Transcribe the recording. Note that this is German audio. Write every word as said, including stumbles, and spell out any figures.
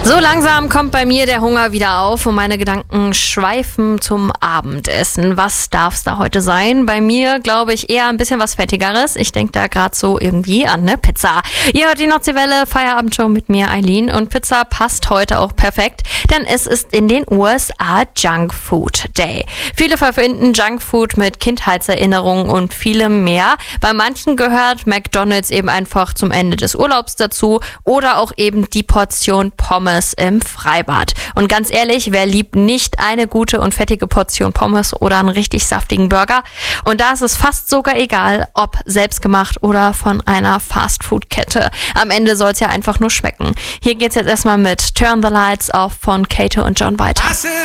So langsam kommt bei mir der Hunger wieder auf und meine Gedanken schweifen zum Abendessen. Was darf's da heute sein? Bei mir glaube ich eher ein bisschen was Fettigeres. Ich denke da gerade so irgendwie an eine Pizza. Ihr hört die Nordseewelle, Feierabendshow mit mir, Eileen. Und Pizza passt heute auch perfekt, denn es ist in den U S A Junk Food Day. Viele verbinden Junk Food mit Kindheitserinnerungen und vielem mehr. Bei manchen gehört McDonald's eben einfach zum Ende des Urlaubs dazu oder auch eben die Portion Pommes im Freibad. Und ganz ehrlich, wer liebt nicht eine gute und fettige Portion Pommes oder einen richtig saftigen Burger? Und da ist es fast sogar egal, ob selbstgemacht oder von einer Fastfood-Kette. Am Ende soll es ja einfach nur schmecken. Hier geht's jetzt erstmal mit Turn the Lights Off von Kato und John weiter.